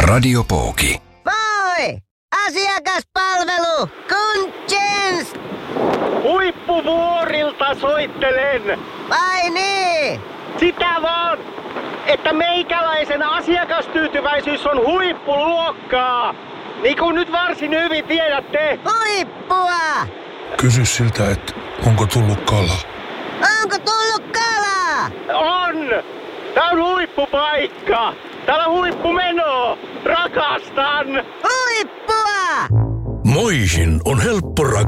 Radiopooki. Voi! Asiakaspalvelu! Kunchens! Huippuvuorilta soittelen. Vai niin? Sitä vaan, että meikäläisen asiakastyytyväisyys on huippuluokkaa. Niin kuin nyt varsin hyvin tiedätte. Huippua! Kysy siltä, että onko tullut kala. Onko tullut kalaa? On! Tää on huippupaikka. Täällä on huippumeno. Rakastan! Huippua! Moihin on helppo